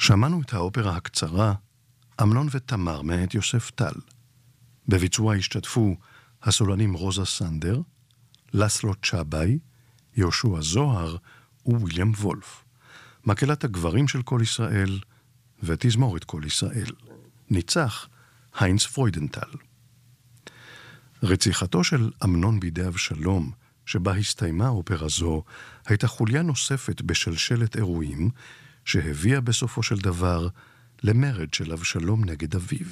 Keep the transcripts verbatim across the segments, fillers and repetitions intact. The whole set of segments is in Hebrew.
שמענו את האופרה הקצרה אמנון ותמר מאת יוסף טל. בביצוע השתתפו הסולנים רוזה סנדר, לסלו צ'אביי, יהושע זוהר וויליאם וולף. מקהלת הגברים של כל ישראל ותזמורת כל ישראל. ניצח היינץ פרוידנטל. רציחתו של אמנון בידי אבשלום, שבה הסתיימה אופרה זו, הייתה חוליה נוספת בשלשלת אירועים, שהביאה בסופו של דבר למרד של אבשלום נגד אביו.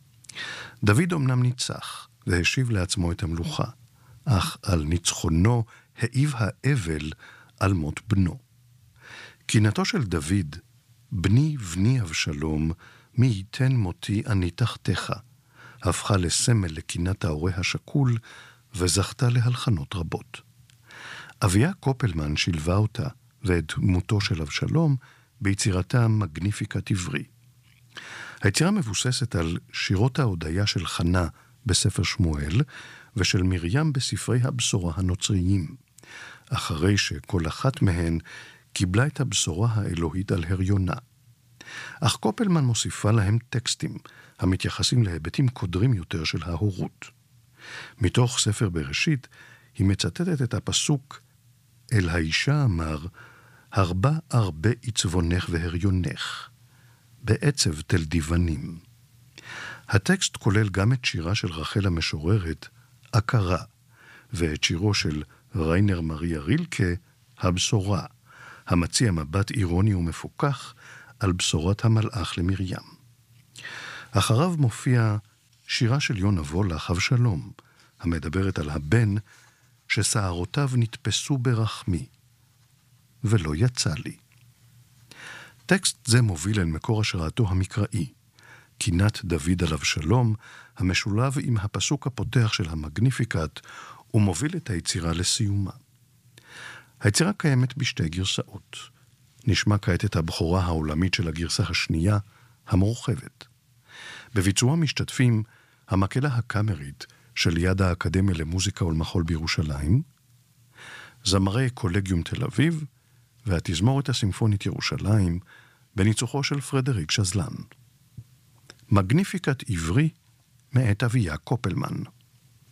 דוד אמנם ניצח והשיב לעצמו את המלוכה, אך על ניצחונו העיב האבל על מות בנו. קינתו של דוד, בני בני אבשלום, מי ייתן מותי אני תחתיך, הפכה לסמל לקינת ההורה השכול וזכתה להלחנות רבות. אביה קופלמן שילבה אותה ואת דמותו של אבשלום ביצירתה מגניפיקת עברי. היצירה מבוססת על שירות ההודיה של חנה בספר שמואל ושל מרים בספרי הבשורה הנוצריים, אחרי שכל אחת מהן קיבלה את הבשורה האלוהית על הריונה. אך קופלמן מוסיפה להם טקסטים המתייחסים להיבטים קודרים יותר של ההורות. מתוך ספר בראשית היא מצטטת את הפסוק אל האישה אמר הרבה הרבה עצבונך והריונך בעצב תל דיוונים. הטקסט כולל גם את שירה של רחל המשוררת הכרה ואת שירו של ריינר מריה רילקה הבשורה, המציע מבט אירוני ומפוקח על בשורת המלאך למרים. אחריו מופיע שירה של יונה וולך אבשלום, המדברת על הבן ששערותיו נתפסו ברחמי ולא יצא לי. טקסט זה מוביל אל מקור השראתו המקראי, קינת דוד על אבשלום, המשולב עם הפסוק הפותח של המגניפיקת, ומוביל את היצירה לסיומה. היצירה קיימת בשתי גרסאות. נשמע כעת את הבכורה העולמית של הגרסה השנייה, המורחבת. בביצוע משתתפים המקהלה הקאמרית של יד האקדמיה למוזיקה ולמחול בירושלים, זמרי קולגיום תל אביב, והתזמורת הסימפונית ירושלים, בניצוחו של פרדריק שזלן. מגניפיקת עברי מאת אביה קופלמן.